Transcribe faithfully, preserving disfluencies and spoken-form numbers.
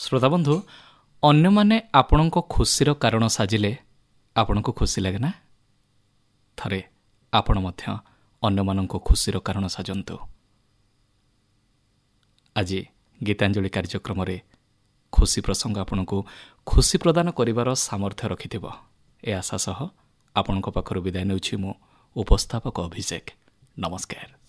ଶ୍ରୋତାବନ୍ଧୁ, ଅନ୍ୟମାନେ ଆପଣଙ୍କ ଖୁସିର କାରଣ ସାଜିଲେ ଆପଣଙ୍କୁ ଖୁସି ଲାଗେ ନା? ଥରେ ଆପଣ ମଧ୍ୟ ଅନ୍ୟମାନଙ୍କ ଖୁସିର କାରଣ ସାଜନ୍ତୁ। ଆଜି ଗୀତାଞ୍ଜଳି କାର୍ଯ୍ୟକ୍ରମରେ ଖୁସି ପ୍ରସଙ୍ଗ ଆପଣଙ୍କୁ ଖୁସି ପ୍ରଦାନ କରିବାର ସାମର୍ଥ୍ୟ ରଖିଥିବ, ଏ ଆଶା ସହ ଆପଣଙ୍କ ପାଖରୁ ବିଦାୟ ନେଉଛି ମୁଁ ଉପସ୍ଥାପକ ଅଭିଷେକ। ନମସ୍କାର।